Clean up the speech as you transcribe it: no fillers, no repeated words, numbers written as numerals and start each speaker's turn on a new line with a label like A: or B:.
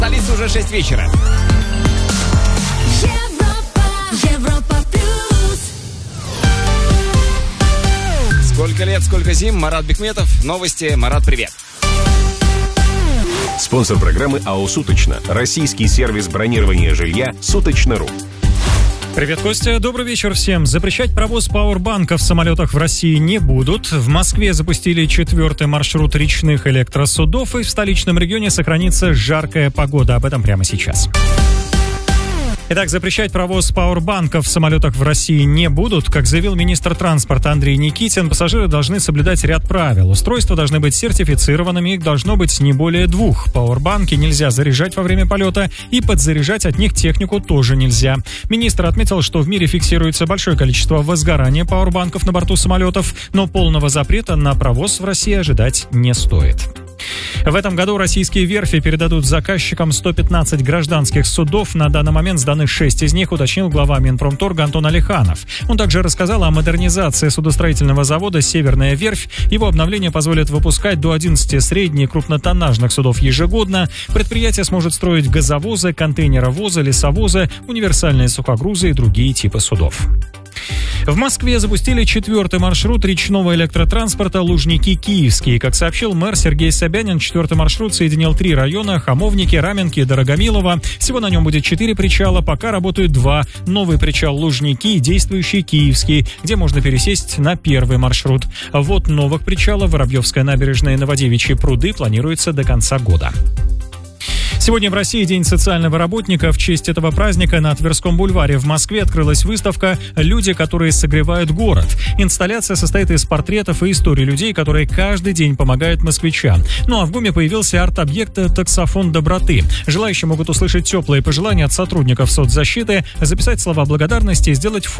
A: столице уже 6 вечера.
B: Европа плюс.
A: Сколько лет, сколько зим. Марат Бекметов. Новости. Марат, привет.
C: Спонсор программы АО «Суточно». Российский сервис бронирования жилья «Суточно.ру».
D: Привет, Костя. Добрый вечер всем. Запрещать провоз пауэрбанков в самолетах в России не будут. В Москве запустили 4-й маршрут речных электросудов, и в столичном регионе сохранится жаркая погода. Об этом прямо сейчас. Итак, запрещать провоз пауэрбанков в самолетах в России не будут. Как заявил министр транспорта Андрей Никитин, пассажиры должны соблюдать ряд правил. Устройства должны быть сертифицированными, их должно быть не более 2. Пауэрбанки нельзя заряжать во время полета, и подзаряжать от них технику тоже нельзя. Министр отметил, что в мире фиксируется большое количество возгорания пауэрбанков на борту самолетов, но полного запрета на провоз в России ожидать не стоит. В этом году российские верфи передадут заказчикам 115 гражданских судов. На данный момент сданы 6 из них, уточнил глава Минпромторга Антон Алиханов. Он также рассказал о модернизации судостроительного завода «Северная верфь». Его обновление позволит выпускать до 11 средне- и крупнотоннажных судов ежегодно. Предприятие сможет строить газовозы, контейнеровозы, лесовозы, универсальные сухогрузы и другие типы судов. В Москве запустили 4-й маршрут речного электротранспорта Лужники-Киевский. Как сообщил мэр Сергей Собянин, 4-й маршрут соединил 3 района – Хамовники, Раменки и Дорогомилово. Всего на нем будет 4 причала, пока работают 2. Новый причал Лужники и действующий Киевский, где можно пересесть на 1-й маршрут. Вот новых причалов Воробьевская набережная и Новодевичьи пруды планируется до конца года. Сегодня в России День социального работника. В честь этого праздника на Тверском бульваре в Москве открылась выставка «Люди, которые согревают город». Инсталляция состоит из портретов и историй людей, которые каждый день помогают москвичам. Ну а в ГУМе появился арт-объект «Таксофон доброты». Желающие могут услышать теплые пожелания от сотрудников соцзащиты, записать слова благодарности и сделать фото